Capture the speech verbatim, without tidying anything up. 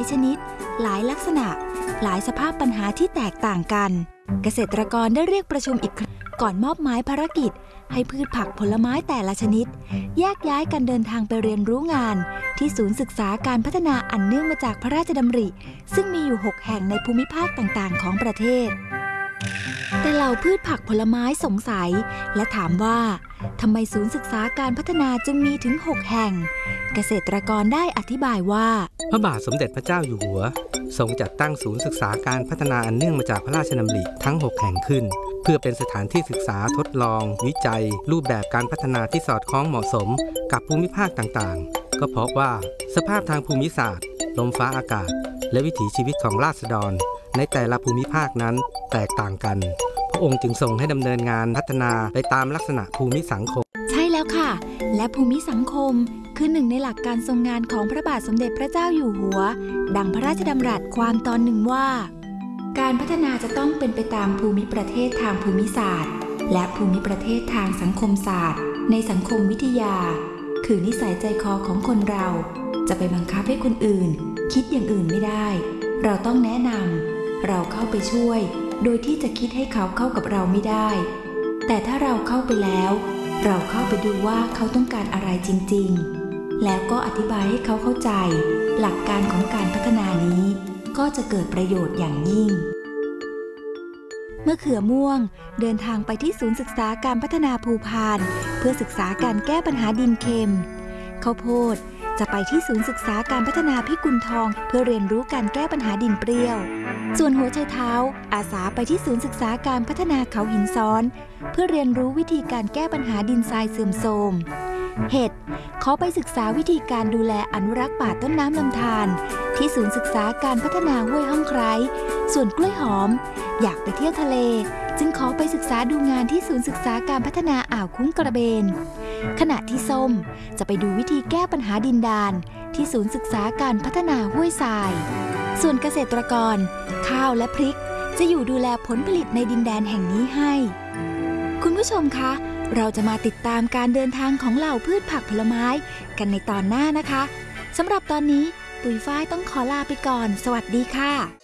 ชนิดหลายลักษณะหลายสภาพปัญหาที่แตกต่างกันเกษตรกรได้เรียกประชุมอีกครั้งก่อนมอบหมายภารกิจให้พืชผักผลไม้แต่ละชนิดแยกย้ายกันเดินทางไปเรียนรู้งานที่ศูนย์ศึกษาการพัฒนาอันเนื่องมาจากพระราชดำริซึ่งมีอยู่หกแห่งในภูมิภาคต่างๆของประเทศแต่เหล่าพืชผักผลไม้สงสัยและถามว่าทำไมศูนย์ศึกษาการพัฒนาจึงมีถึงหกแห่งเกษตรกรได้อธิบายว่าพระบาทสมเด็จพระเจ้าอยู่หัวทรงจัดตั้งศูนย์ศึกษาการพัฒนาอันเนื่องมาจากพระราชดำริทั้งหกแห่งขึ้นเพื่อเป็นสถานที่ศึกษาทดลองวิจัยรูปแบบการพัฒนาที่สอดคล้องเหมาะสมกับภูมิภาคต่างๆก็เพราะว่าสภาพทางภูมิศาสตร์ลมฟ้าอากาศและวิถีชีวิตของราษฎรในแต่ละภูมิภาคนั้นแตกต่างกันพระองค์จึงทรงให้ดำเนินงานพัฒนาไปตามลักษณะภูมิสังคมใช่แล้วค่ะและภูมิสังคมคือหนึ่งในหลักการทรงงานของพระบาทสมเด็จพระเจ้าอยู่หัวดังพระราชดำรัสความตอนหนึ่งว่าการพัฒนาจะต้องเป็นไปตามภูมิประเทศทางภูมิศาสตร์และภูมิประเทศทางสังคมศาสตร์ในสังคมวิทยาคือนิสัยใจคอของคนเราจะไปบังคับให้คนอื่นคิดอย่างอื่นไม่ได้เราต้องแนะนำเราเข้าไปช่วยโดยที่จะคิดให้เขาเข้ากับเราไม่ได้แต่ถ้าเราเข้าไปแล้วเราเข้าไปดูว่าเขาต้องการอะไรจริงๆแล้วก็อธิบายให้เขาเข้าใจหลักการของการพัฒนานี้ก็จะเกิดประโยชน์อย่างยิ่งมะเขือม่วงเดินทางไปที่ศูนย์ศึกษาการพัฒนาภูพานเพื่อศึกษาการแก้ปัญหาดินเค็มข้าวโพดจะไปที่ศูนย์ศึกษาการพัฒนาพิกุลทองเพื่อเรียนรู้การแก้ปัญหาดินเปรี้ยวส่วนหัวไชเท้าอาสาไปที่ศูนย์ศึกษาการพัฒนาเขาหินซ้อนเพื่อเรียนรู้วิธีการแก้ปัญหาดินทรายเสื่อมโทรมเห็ดขอไปศึกษาวิธีการดูแลอนุรักษ์ป่าต้นน้ำลำธารที่ศูนย์ศึกษาการพัฒนาห้วยห้องไคร้ส่วนกล้วยหอมอยากไปเที่ยวทะเลจึงขอไปศึกษาดูงานที่ศูนย์ศึกษาการพัฒนาอ่าวคุ้งกระเบนขณะที่ส้มจะไปดูวิธีแก้ปัญหาดินดานที่ศูนย์ศึกษาการพัฒนาห้วยทรายส่วนเกษตรกรข้าวและพริกจะอยู่ดูแลผลผลิตในดินแดนแห่งนี้ให้คุณผู้ชมคะเราจะมาติดตามการเดินทางของเหล่าพืชผักผลไม้กันในตอนหน้านะคะสำหรับตอนนี้ปุ๋ยฝ้ายต้องขอลาไปก่อนสวัสดีค่ะ